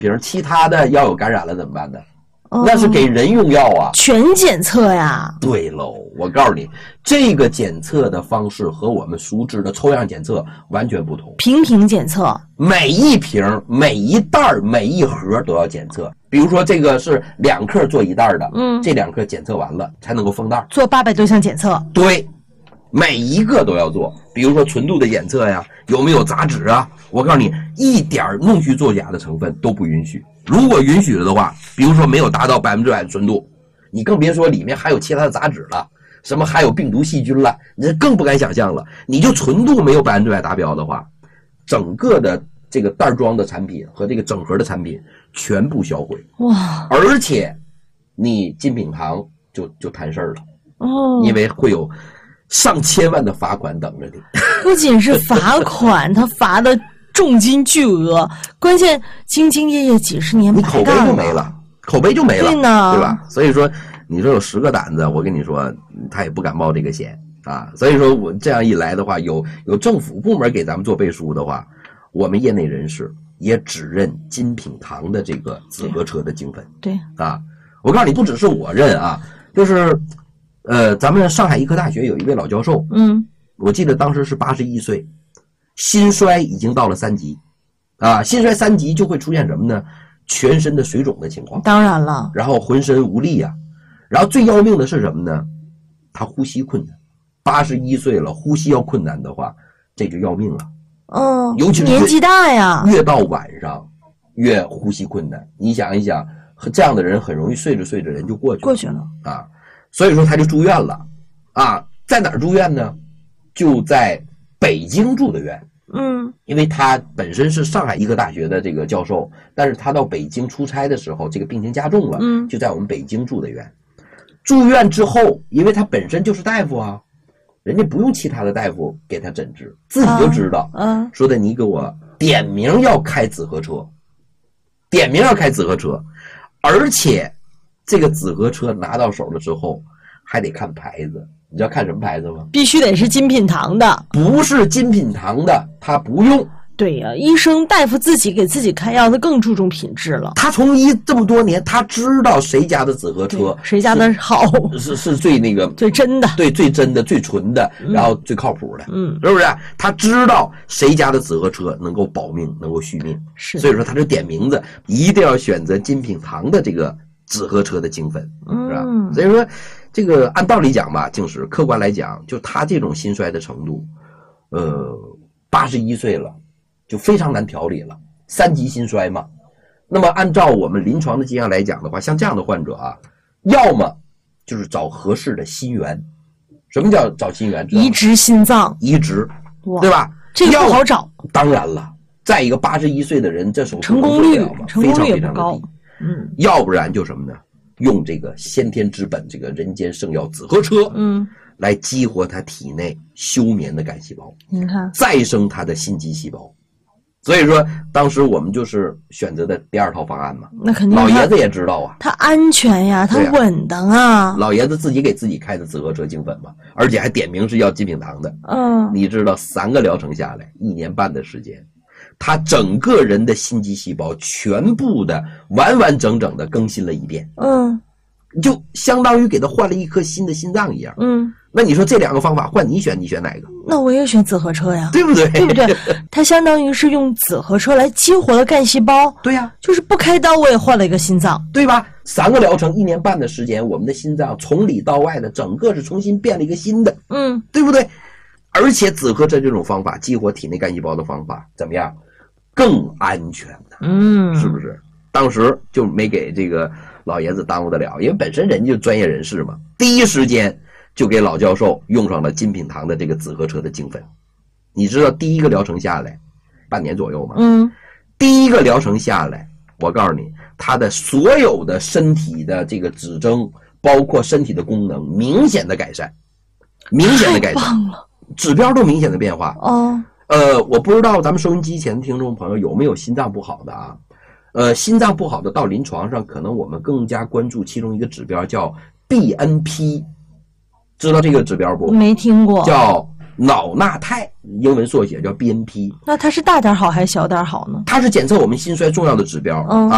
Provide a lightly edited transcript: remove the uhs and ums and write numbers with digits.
瓶，其他的药有感染了怎么办呢？那是给人用药啊， 全检测呀。 对喽，我告诉你，这个检测的方式和我们熟知的抽样检测完全不同。 瓶瓶检测， 每一瓶、每一袋、每一盒都要检测。比如说这个是2克做一袋的，这2克检测完了才能够封袋， 做800多项检测。 对，每一个都要做。比如说纯度的检测呀，有没有杂质啊？我告诉你，一点弄虚作假的成分都不允许。如果允许了的话，比如说没有达到100%的纯度，你更别说里面还有其他的杂质了，什么还有病毒细菌了，你这更不敢想象了。你就纯度没有100%达标的话，整个的这个袋装的产品和这个整盒的产品全部销毁。 哇！ 而且你金品堂就摊事儿了哦， 因为会有上千万的罚款等着你。 不仅是罚款，他罚的重金巨额，关键兢兢业业几十年， 你口碑就没了，口碑就没了， 对呢， 对吧？所以说，你说有10个胆子，我跟你说，他也不敢冒这个险啊。所以说我这样一来的话，有政府部门给咱们做背书的话，我们业内人士也只认金品堂的这个紫河车的精粉。 对啊，我告诉你，不只是我认啊，就是咱们上海医科大学有一位老教授，我记得当时是81岁。心衰已经到了3级啊，心衰3级就会出现什么呢？全身的水肿的情况， 当然了， 然后浑身无力啊，然后最要命的是什么呢？他呼吸困难，81岁了，呼吸要困难的话，这就要命了。尤其是年纪大呀， 越到晚上越呼吸困难。你想一想，这样的人很容易睡着睡着人就过去了啊，所以说他就住院了啊，在哪儿住院呢？就在北京住的院。因为他本身是上海医科大学的这个教授，但是他到北京出差的时候，这个病情加重了，就在我们北京住的院。住院之后，因为他本身就是大夫啊，人家不用其他的大夫给他诊治，自己就知道，说的你给我点名要开紫河车，点名要开紫河车，而且这个紫河车拿到手了之后，还得看牌子。你知道看什么牌子吗？ 必须得是金品堂的， 不是金品堂的他不用。 对呀，医生大夫自己给自己开药，他更注重品质了。 他从医这么多年，他知道谁家的紫河车， 谁家的好， 是最那个最真的， 对，最真的、最纯的，然后最靠谱的，是不是？他知道谁家的紫河车能够保命，能够续命，所以说他就点名字，一定要选择金品堂的这个紫河车的精粉，是吧？所以说。这个按道理讲吧，净是客观来讲，就他这种心衰的程度，81岁了，就非常难调理了，3级心衰嘛。那么按照我们临床的经验来讲的话，像这样的患者啊，要么就是找合适的心源。什么叫找心源？ 移植心脏， 移植，对吧？ 这个不好找。 当然了，再一个81岁的人，这手术成功率也不高。 要不然就什么呢？用这个先天之本，这个人间圣药紫河车，来激活他体内休眠的干细胞， 您看， 再生他的心肌细胞。所以说，当时我们就是选择的第2套方案嘛。 那肯定， 老爷子也知道啊， 他安全呀，他稳当啊。 老爷子自己给自己开的紫河车精粉嘛，而且还点名是要金品堂的。你知道3个疗程下来，1年半的时间。他整个人的心肌细胞全部的完完整整的更新了一遍，就相当于给他换了一颗新的心脏一样。那你说这2个方法换你选，你选哪个？ 那我也选紫河车呀， 对不对？ 对不对？它相当于是用紫河车来激活了干细胞。 对呀， 就是不开刀我也换了一个心脏， 对吧？3个疗程1年半的时间，我们的心脏从里到外的整个是重新变了一个新的，对不对？而且紫河车这种方法激活体内干细胞的方法怎么样？更安全的，是不是？当时就没给这个老爷子耽误得了，因为本身人家就专业人士嘛，第一时间就给老教授用上了金品堂的这个紫河车的精粉。你知道第1个疗程下来半年左右吗？第1个疗程下来，我告诉你，他的所有的身体的这个指征，包括身体的功能，明显的改善， 太棒了， 指标都明显的变化。我不知道咱们收音机前的听众朋友有没有心脏不好的啊？心脏不好的到临床上，可能我们更加关注其中一个指标叫 BNP， 知道这个指标不？ 没听过。 叫脑钠肽，英文缩写叫 BNP。 那它是大点好还是小点好呢？ 它是检测我们心衰重要的指标啊。